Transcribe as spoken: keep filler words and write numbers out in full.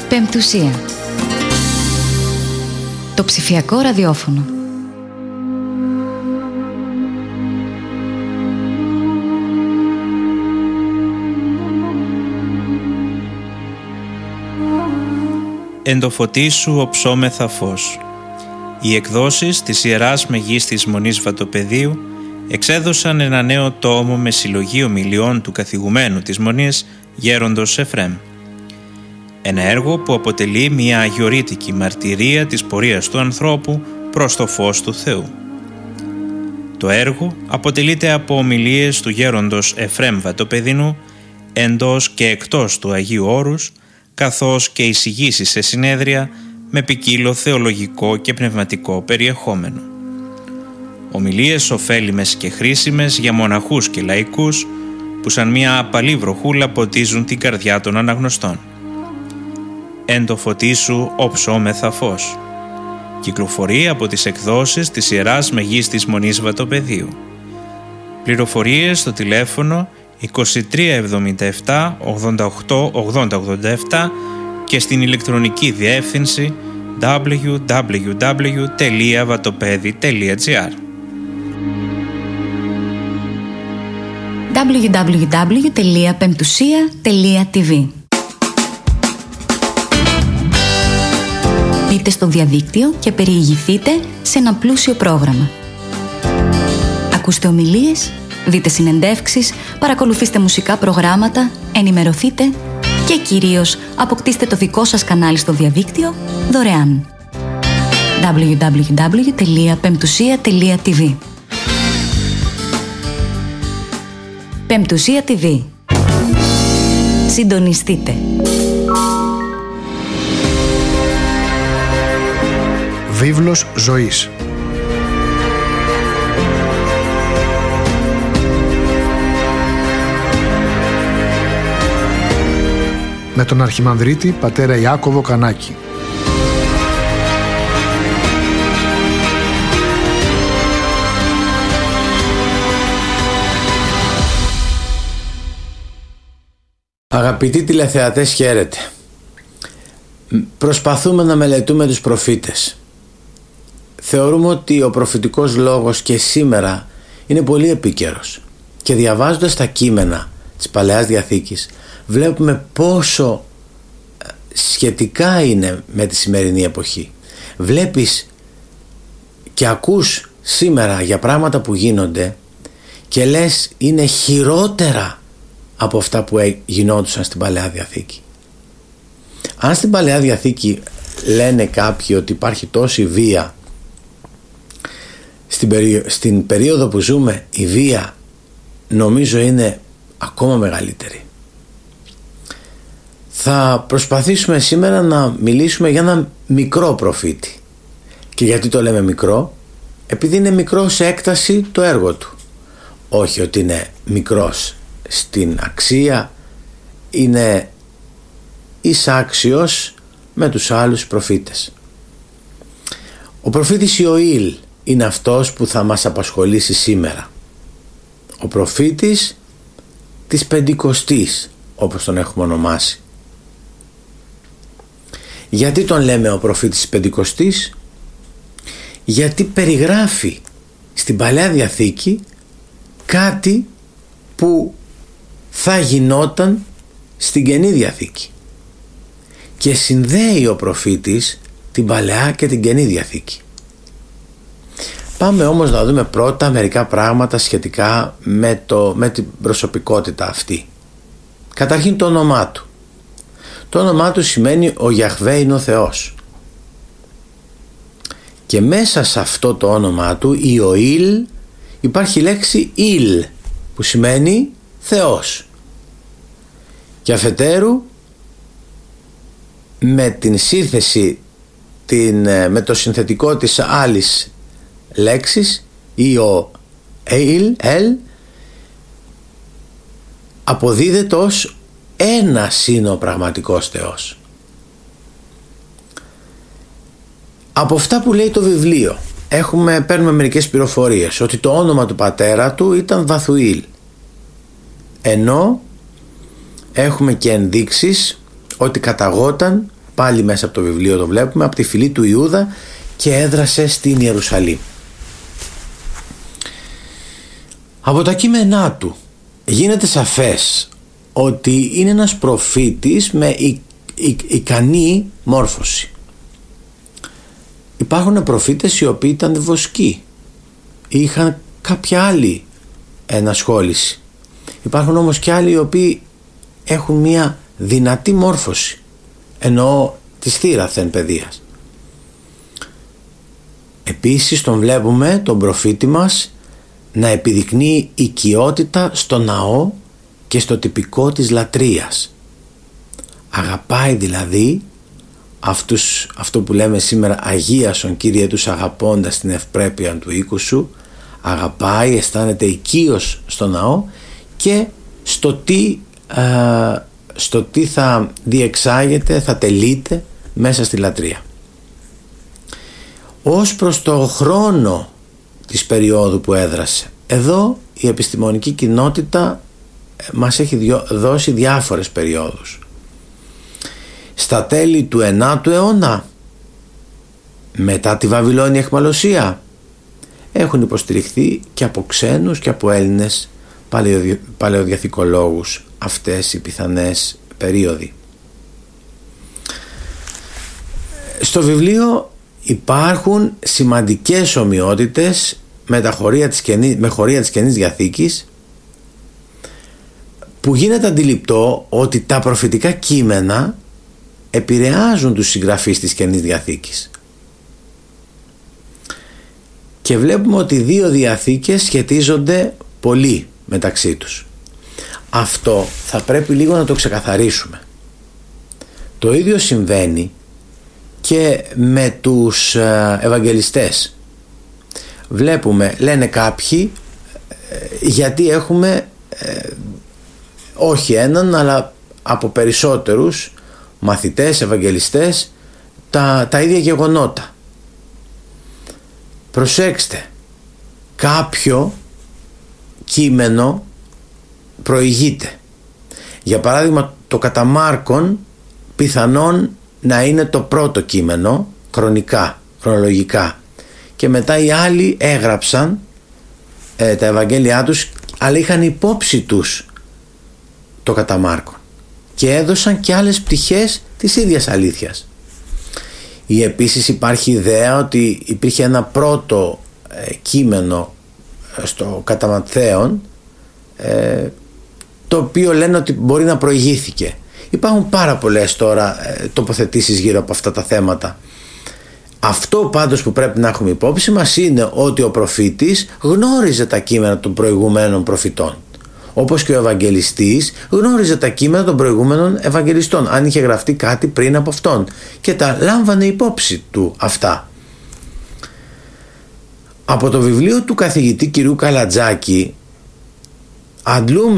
Πεμπτουσία. Το ψηφιακό ραδιόφωνο. Εν το φωτί σου οψόμεθα φως. Οι εκδόσεις της Ιεράς Μεγίστης Μονής Βατοπεδίου εξέδωσαν ένα νέο τόμο με συλλογή ομιλιών του καθηγουμένου της Μονής, Γέροντος Εφραίμ. Ένα έργο που αποτελεί μια αγιορείτικη μαρτυρία της πορείας του ανθρώπου προς το φως του Θεού. Το έργο αποτελείται από ομιλίες του Γέροντος Εφραίμ Βατοπεδινού εντός και εκτός του Αγίου Όρους, καθώς και εισηγήσεις σε συνέδρια με ποικίλο θεολογικό και πνευματικό περιεχόμενο. Ομιλίες ωφέλιμες και χρήσιμες για μοναχούς και λαϊκούς που σαν μια απαλή βροχούλα ποτίζουν την καρδιά των αναγνωστών. Εν το φωτί σου οψόμεθα φως. Κυκλοφορεί από τις εκδόσεις της Ιεράς Μεγίστης Μονής Βατοπεδίου. Πληροφορίες στο τηλέφωνο είκοσι τρία εβδομήντα επτά ογδόντα οκτώ ογδόντα ογδόντα επτά και στην ηλεκτρονική διεύθυνση double-u double-u double-u τελεία vatopedi τελεία gr. double-u double-u double-u τελεία πεμπτουσία τελεία tv. Μπείτε στο διαδίκτυο και περιηγηθείτε σε ένα πλούσιο πρόγραμμα. Ακούστε ομιλίες, δείτε συνεντεύξεις, παρακολουθήστε μουσικά προγράμματα, ενημερωθείτε και κυρίως αποκτήστε το δικό σας κανάλι στο διαδίκτυο δωρεάν. double-u double-u double-u τελεία πεμπτουσία τελεία tv. Πεμπτουσία τι βι. Συντονιστείτε. Βίβλος ζωής. Με τον Αρχιμανδρίτη πατέρα Ιάκωβο Κανάκη. Αγαπητοί τηλεθεατές, χαίρετε. Προσπαθούμε να μελετούμε τους προφήτες. Θεωρούμε ότι ο προφητικός λόγος και σήμερα είναι πολύ επίκαιρος και διαβάζοντας τα κείμενα της Παλαιάς Διαθήκης βλέπουμε πόσο σχετικά είναι με τη σημερινή εποχή. Βλέπεις και ακούς σήμερα για πράγματα που γίνονται και λες είναι χειρότερα από αυτά που γινόντουσαν στην Παλαιά Διαθήκη. Αν στην Παλαιά Διαθήκη λένε κάποιοι ότι υπάρχει τόση βία, στην, περί... στην περίοδο που ζούμε η βία νομίζω είναι ακόμα μεγαλύτερη. Θα προσπαθήσουμε σήμερα να μιλήσουμε για ένα μικρό προφήτη. Και γιατί το λέμε μικρό? Επειδή είναι μικρό σε έκταση το έργο του. Όχι ότι είναι μικρός στην αξία, είναι εισάξιος με τους άλλους προφήτες. Ο προφήτης Ιωήλ είναι αυτός που θα μας απασχολήσει σήμερα. Ο προφήτης της Πεντηκοστής, όπως τον έχουμε ονομάσει. Γιατί τον λέμε ο προφήτης της Πεντηκοστής? Γιατί περιγράφει στην Παλαιά Διαθήκη κάτι που θα γινόταν στην Καινή Διαθήκη και συνδέει ο προφήτης την Παλαιά και την Καινή Διαθήκη. Πάμε όμως να δούμε πρώτα μερικά πράγματα σχετικά με, το, με την προσωπικότητα αυτή. Καταρχήν το όνομά του. Το όνομά του σημαίνει ο Γιαχβέ είναι ο Θεός. Και μέσα σε αυτό το όνομά του, Ιωήλ, υπάρχει η λέξη Ιλ που σημαίνει Θεός. Και αφετέρου με την σύνθεση, την, με το συνθετικό της άλλης λέξης Ιω Ειλ, Ελ, αποδίδεται ως ένας είναι ο πραγματικός Θεός. Από αυτά που λέει το βιβλίο έχουμε, παίρνουμε μερικές πληροφορίες ότι το όνομα του πατέρα του ήταν Βαθουήλ, ενώ έχουμε και ενδείξεις ότι καταγόταν πάλι μέσα από το βιβλίο το βλέπουμε, από τη φυλή του Ιούδα και έδρασε στην Ιερουσαλήμ. Από τα κείμενά του γίνεται σαφές ότι είναι ένας προφήτης με η, η, ικανή μόρφωση. Υπάρχουν προφήτες οι οποίοι ήταν βοσκοί ή είχαν κάποια άλλη ενασχόληση. Υπάρχουν όμως και άλλοι οι οποίοι έχουν μια δυνατή μόρφωση, εννοώ της θύραθεν παιδείας. Επίσης τον βλέπουμε, τον προφήτη μας, να επιδεικνύει οικειότητα στο ναό και στο τυπικό της λατρείας. Αγαπάει δηλαδή αυτούς, αυτό που λέμε σήμερα αγίασον Κύριε τους αγαπώντας την ευπρέπεια του οίκου σου. Αγαπάει, αισθάνεται οικείος στο ναό και στο τι, α, στο τι θα διεξάγεται, θα τελείται μέσα στη λατρεία. Ως προς το χρόνο της περίοδου που έδρασε, εδώ η επιστημονική κοινότητα μας έχει δώσει διάφορες περιόδους. Στα τέλη του ενάτου αιώνα, μετά τη Βαβυλώνια αιχμαλωσία, έχουν υποστηριχθεί και από ξένους και από Έλληνες παλαιοδιαθηκολόγους αυτές οι πιθανές περίοδοι. Στο βιβλίο υπάρχουν σημαντικές ομοιότητες με, τα χωρία της καινής, με χωρία της Καινής Διαθήκης, που γίνεται αντιληπτό ότι τα προφητικά κείμενα επηρεάζουν τους συγγραφείς της Καινής Διαθήκης. Και βλέπουμε ότι οι δύο διαθήκες σχετίζονται πολύ μεταξύ τους. Αυτό θα πρέπει λίγο να το ξεκαθαρίσουμε. Το ίδιο συμβαίνει και με τους Ευαγγελιστές. Βλέπουμε, λένε κάποιοι, γιατί έχουμε όχι έναν αλλά από περισσότερους μαθητές, Ευαγγελιστές, τα, τα ίδια γεγονότα. Προσέξτε, κάποιο κείμενο προηγείται. Για παράδειγμα, το κατά Μάρκον πιθανόν να είναι το πρώτο κείμενο χρονικά, χρονολογικά, και μετά οι άλλοι έγραψαν ε, τα Ευαγγέλια τους, αλλά είχαν υπόψη τους το κατά Μάρκον και έδωσαν και άλλες πτυχές της ίδιας αλήθειας. Ή επίσης υπάρχει ιδέα ότι υπήρχε ένα πρώτο ε, κείμενο στο κατά Ματθαίον, ε, το οποίο λένε ότι μπορεί να προηγήθηκε. Υπάρχουν πάρα πολλές τώρα ε, τοποθετήσεις γύρω από αυτά τα θέματα. Αυτό πάντως που πρέπει να έχουμε υπόψη μας είναι ότι ο προφήτης γνώριζε τα κείμενα των προηγουμένων προφητών, όπως και ο Ευαγγελιστής γνώριζε τα κείμενα των προηγούμενων Ευαγγελιστών, αν είχε γραφτεί κάτι πριν από αυτόν, και τα λάμβανε υπόψη του αυτά. Από το βιβλίο του καθηγητή κ. Καλατζάκη αντλούμε